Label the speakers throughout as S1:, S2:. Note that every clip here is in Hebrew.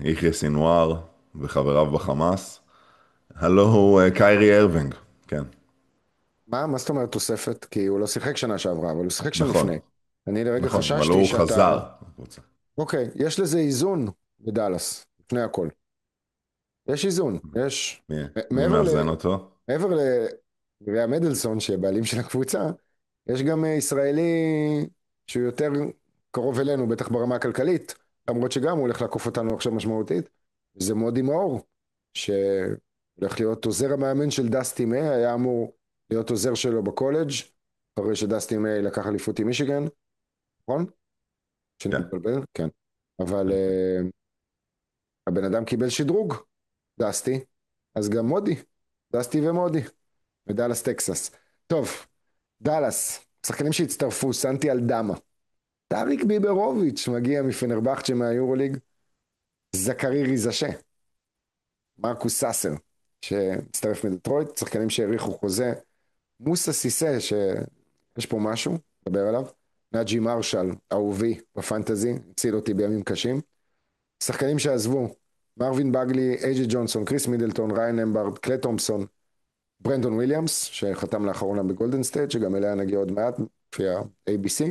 S1: יחיא סינואר וחבריו בחמאס. הלו הוא קיירי ארווינג, כן,
S2: מה זאת אומרת תוספת? כי הוא לא שיחק שנה שעברה, אבל הוא שיחק שם
S1: נכון,
S2: לפני. אני לרגע
S1: נכון, אבל
S2: חששתי
S1: הוא
S2: שאתה...
S1: חזר.
S2: אוקיי, יש לזה איזון בדאלאס, לפני הכל. יש איזון, יש...
S1: מי, מי
S2: מעבר ל...
S1: מאזן אותו?
S2: מעבר לריה מדלסון, שבעלים של הקבוצה, יש גם ישראלי שהוא יותר קרוב אלינו, בטח ברמה הכלכלית, למרות שגם הוא הולך לעקוף אותנו עכשיו משמעותית, זה מודי מאור, שהולך להיות עוזר המאמן של דסטי מיי, היה אמור להיות עוזר שלו בקולג', אחרי שדסטי מיי לקח אליפות עם מישיגן, נכון? שאני
S1: כן,
S2: מתבלבל? כן. אבל
S1: כן, כן.
S2: הבן אדם קיבל שדרוג, דסטי, אז גם מודי, דסטי ומודי, בדאלאס טקסס. טוב, דאלאס, שחקנים שהצטרפו, סנטי אלדמה, טאריק ביברוביץ' מגיע מפנרבחצ'ה מהיורוליג, זכרי ריזשה, מרקוס סאסר, שהצטרף מדטרויט, שחקנים שהאריכו חוזה, מוסה סיסה, שיש פה משהו, נדבר עליו, נאג'י מרשל, אהובי בפנטזי, הציל אותי בימים קשים, שחקנים שעזבו, מרווין בגלי, אייג'י ג'ונסון, קריס מידלטון, ריין אמברד, קלי תומפסון, ברנדון וויליאמס, שחתם לאחרונה בגולדן סטייט, שגם אליה נגיע עוד מעט, לפי ה-ABC.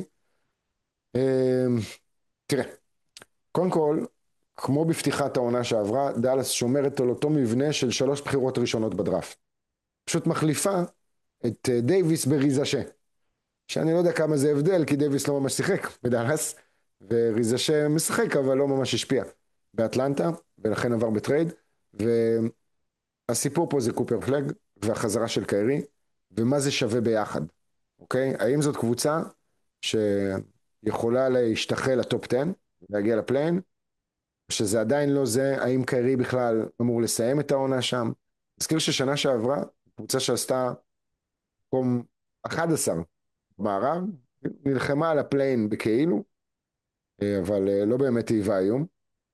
S2: תראה, קודם כל, כמו בפתיחת העונה שעברה, דאלאס שומרת על אותו מבנה של 3 בחירות ראשונות בדראפט. פשוט מחליפה את דייביס בריזשה, שאני לא יודע כמה זה הבדל, כי דייביס לא ממש שיחק בדאלאס, וריזשה משחק, אבל לא ממש השפיע באטלנטה, ולכן עבר בטרייד, והסיפור פה זה קופר פלג, והחזרה של קיירי, ומה זה שווה ביחד, אוקיי? האם זאת קבוצה שיכולה להשתחל לטופ 10, להגיע לפליין, שזה עדיין לא זה, האם קיירי בכלל אמור לסיים את העונה שם? נזכיר ששנה שעברה, קבוצה שעשתה מקום 11 במערב, נלחמה על הפליין בכאילו, אבל לא באמת היווה איום.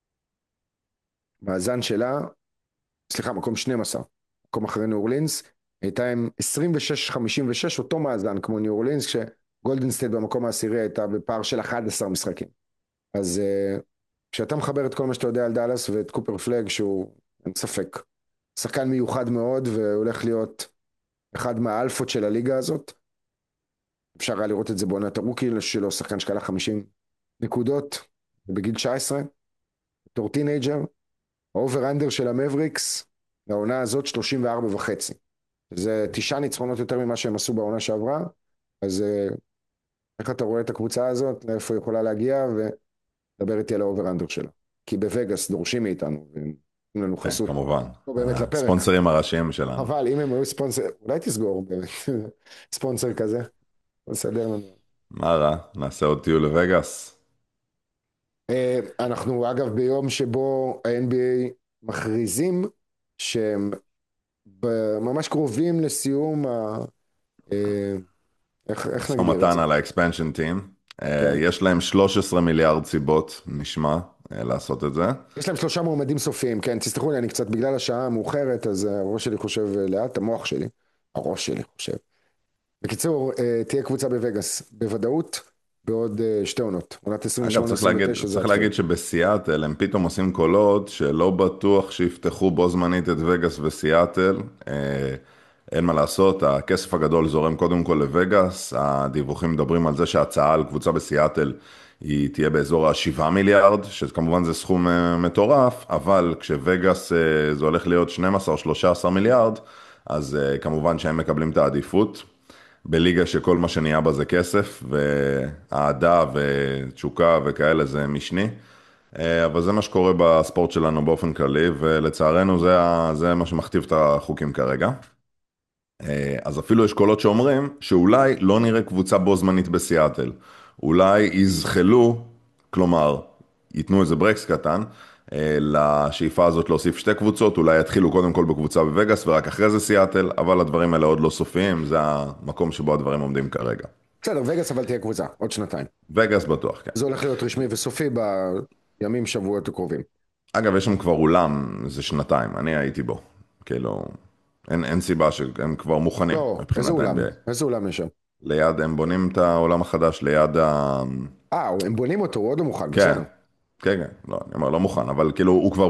S2: מאזן שלה, סליחה, מקום 12, מקום אחרי ניו אורלינס, הייתה עם 26-56, אותו מאזן כמו ניו אורלינס, כשגולדן סטייט במקום העשירי הייתה בפער של 11 משחקים. אז כשאתה מחבר את כל מה שאתה יודע על דאלאס ואת קופר פלג, שהוא, אין ספק, שחקן מיוחד מאוד, והולך להיות אחד מהאלפות של הליגה הזאת, אפשר היה לראות את זה בעונת הרוקי שלו, שחקן שקלה 50 נקודות, בגיל 19, בתור טינג'ר, האובר-אנדר של המבריקס, לעונה הזאת 34 וחצי. זה 9 ניצחונות יותר ממה שהם עשו בעונה שעברה, אז איך אתה רואה את הקבוצה הזאת, לאיפה היא יכולה להגיע, ודבר איתי על האובר-אנדר שלה. כי בווגאס דורשים מאיתנו, ונותנים לנו
S1: כן,
S2: חסות.
S1: כמובן.
S2: לא באמת לפרק,
S1: הספונסרים הראשיים שלנו.
S2: אבל אם הם היו ספונסר, אולי תסגור באמת, ספונסר כזה, נסדר לנו.
S1: מה רע? נעשה עוד טיול לווגאס.
S2: אנחנו אגב ביום שבו ה-NBA מכריזים שהם ממש קרובים לסיום אה, איך
S1: משא
S2: נגדיר את
S1: ומתן
S2: זה?
S1: על האקספנשן טים.
S2: כן.
S1: יש להם 13 מיליארד סיבות, נשמע, לעשות את זה.
S2: יש להם 3 מועמדים סופיים, כן, תסלחו לי, אני קצת בגלל השעה המאוחרת, אז הראש שלי חושב לאט, המוח שלי, הראש שלי חושב. בקיצור, תהיה קבוצה בווגאס, בוודאות, בעוד 2 עונות, עונת
S1: אגב,
S2: 28-29 זה
S1: צריך
S2: יתחיל.
S1: להגיד שבסיאטל הם פתאום עושים קולות שלא בטוח שיפתחו בו זמנית את וגאס וסיאטל. אין מה לעשות, הכסף הגדול זורם קודם כל לווגאס. הדיווחים מדברים על זה שההצעה על קבוצה בסיאטל היא תהיה באזור ה-7 מיליארד, שכמובן זה סכום מטורף, אבל כשווגאס זה הולך להיות 12-13 מיליארד, אז כמובן שהם מקבלים את העדיפות. בליגה שכל מה שנהיה בה זה כסף, ואהדה ותשוקה וכאלה זה משני. אבל זה מה שקורה בספורט שלנו באופן כללי, ולצערנו זה מה שמכתיב את החוקים כרגע. אז אפילו יש קולות שאומרים שאולי לא נראה קבוצה בו זמנית בסיאטל. אולי יזחלו, כלומר, ייתנו איזה ברקס קטן, לשאיפה הזאת להוסיף 2 קבוצות, אולי יתחילו קודם כל בקבוצה בווגאס ורק אחרי זה סיאטל, אבל הדברים האלה עוד לא סופיים, זה המקום שבו הדברים עומדים כרגע.
S2: בסדר, וגאס אבל תהיה קבוצה, עוד 2 שנתיים.
S1: וגאס בטוח, כן.
S2: זה הולך להיות רשמי וסופי בימים, שבועות הקרובים.
S1: אגב, יש שם כבר אולם, זה 2 שנתיים, אני הייתי בו. כאילו, אין סיבה שהם כבר מוכנים
S2: לא, איזה
S1: מבחינת
S2: אולם?
S1: ה-NBA.
S2: איזה אולם יש שם?
S1: ליד, הם בונים את העולם החדש ליד ה...
S2: הם בונים אותו, הוא עוד לא מוכן,
S1: כן,
S2: בסדר.
S1: כן, כן, לא, אני אומר, לא מוכן, אבל כאילו, הוא כבר